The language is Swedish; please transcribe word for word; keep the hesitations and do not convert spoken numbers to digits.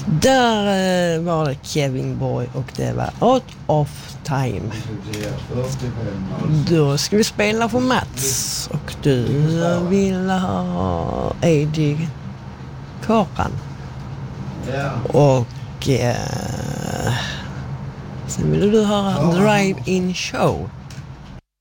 Där eh, var det Kevin Borg och det var Out of Time. Då ska vi spela för Mats och du vill ha Eddie Karan. Och eh, sen vill du höra Drive-In Show.